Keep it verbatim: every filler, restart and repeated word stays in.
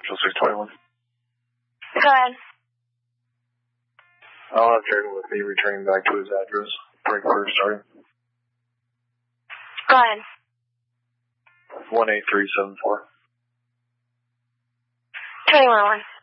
six twenty-one. Go ahead. I'll have Jaden with me returning back to his address. Break order starting. Go ahead. one eight three seven four. twenty-one oh one.